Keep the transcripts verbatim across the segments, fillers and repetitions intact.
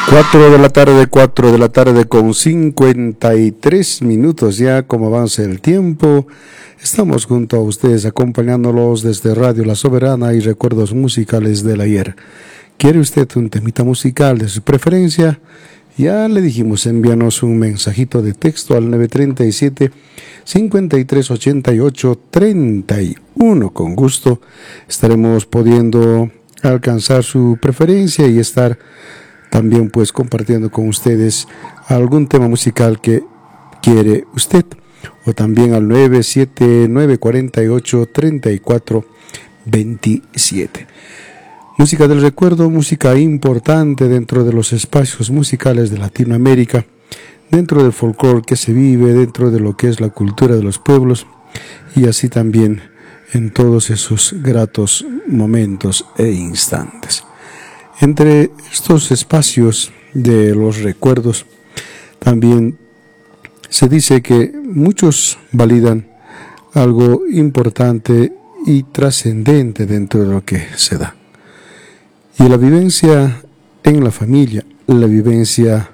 Cuatro de la tarde, cuatro de la tarde con cincuenta y tres minutos ya, como avanza el tiempo. Estamos junto a ustedes acompañándolos desde Radio La Soberana y recuerdos musicales del ayer. ¿Quiere usted un temita musical de su preferencia? Ya le dijimos, envíanos un mensajito de texto al nueve tres siete, cinco tres ocho ocho, tres uno. Con gusto estaremos pudiendo alcanzar su preferencia y estar también pues compartiendo con ustedes algún tema musical que quiere usted, o también al nueve siete nueve cuatro ocho, tres cuatro dos siete. Música del recuerdo, música importante dentro de los espacios musicales de Latinoamérica, dentro del folclore que se vive, dentro de lo que es la cultura de los pueblos, y así también en todos esos gratos momentos e instantes. Entre estos espacios de los recuerdos, también se dice que muchos validan algo importante y trascendente dentro de lo que se da. Y la vivencia en la familia, la vivencia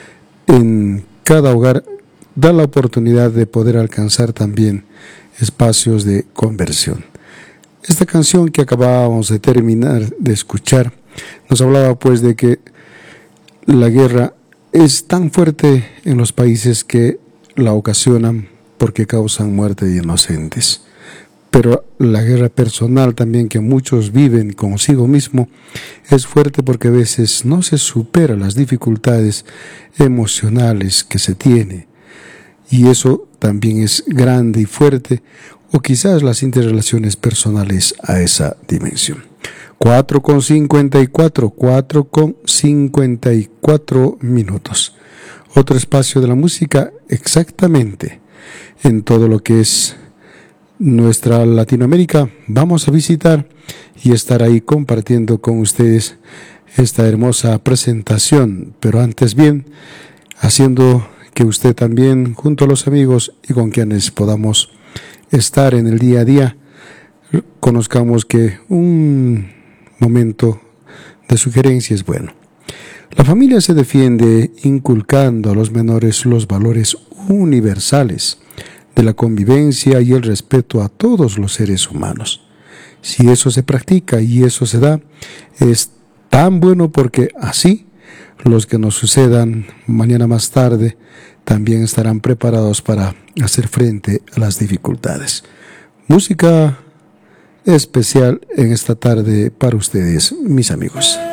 en cada hogar, da la oportunidad de poder alcanzar también espacios de conversión. Esta canción que acabábamos de terminar de escuchar nos hablaba pues de que la guerra es tan fuerte en los países que la ocasionan porque causan muerte de inocentes. Pero la guerra personal también que muchos viven consigo mismo es fuerte porque a veces no se supera las dificultades emocionales que se tiene. Y eso también es grande y fuerte, o quizás las interrelaciones personales a esa dimensión. cuatro con cincuenta y cuatro, cuatro con cincuenta y cuatro minutos. Otro espacio de la música exactamente en todo lo que es nuestra Latinoamérica. Vamos a visitar y estar ahí compartiendo con ustedes esta hermosa presentación. Pero antes bien, haciendo que usted también, junto a los amigos y con quienes podamos estar en el día a día, conozcamos que un momento de sugerencia es bueno. La familia se defiende inculcando a los menores los valores universales de la convivencia y el respeto a todos los seres humanos. Si eso se practica y eso se da, es tan bueno porque así los que nos sucedan mañana más tarde también estarán preparados para hacer frente a las dificultades. Música especial en esta tarde para ustedes, mis amigos.